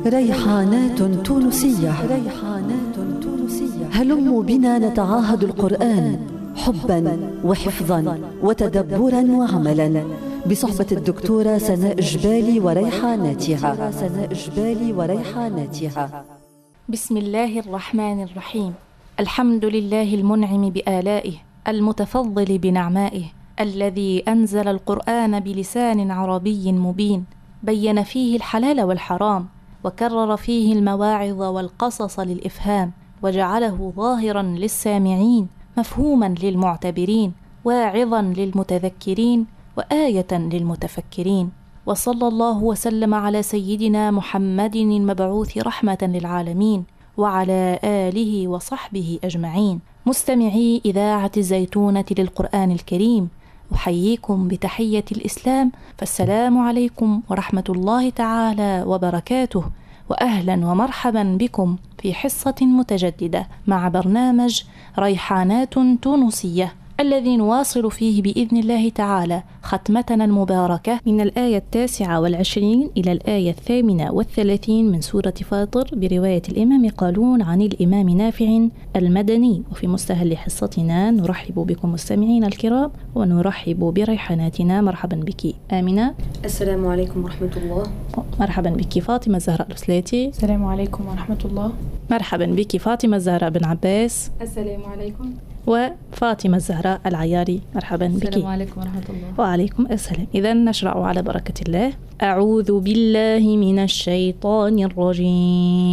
ريحانات تونسية. هلموا بنا نتعاهد القرآن حبا وحفظا وتدبرا وعملا بصحبة الدكتورة سناء جبالي وريحاناتها. بسم الله الرحمن الرحيم. الحمد لله المنعم بآلائه المتفضل بنعمائه، الذي أنزل القرآن بلسان عربي مبين، بين فيه الحلال والحرام، وكرر فيه المواعظ والقصص للإفهام، وجعله ظاهرا للسامعين، مفهوما للمعتبرين، واعظا للمتذكرين، وآية للمتفكرين. وصلى الله وسلم على سيدنا محمد المبعوث رحمة للعالمين، وعلى آله وصحبه أجمعين. مستمعي إذاعة الزيتونة للقرآن الكريم، أحييكم بتحية الإسلام، فالسلام عليكم ورحمة الله تعالى وبركاته، وأهلا ومرحبا بكم في حصة متجددة مع برنامج ريحانات تونسية، الذي نواصل فيه بإذن الله تعالى ختمتنا المباركة من الآية 29 إلى الآية 38 من سورة فاطر برواية الإمام قالون عن الإمام نافع المدني. وفي مستهل حصتنا نرحب بكم مستمعين الكرام، ونرحب بريحاناتنا. مرحبا بك آمنة. السلام عليكم ورحمة الله. مرحبا بك فاطمة الزهراء الأسلاتي. السلام عليكم ورحمة الله. مرحبا بك فاطمة الزهراء بن عباس. السلام عليكم. وفاطمة الزهراء العياري. مرحبا بك. السلام عليكم ورحمة الله. وعليكم السلام. إذا نشرع على بركة الله. أعوذ بالله من الشيطان الرجيم.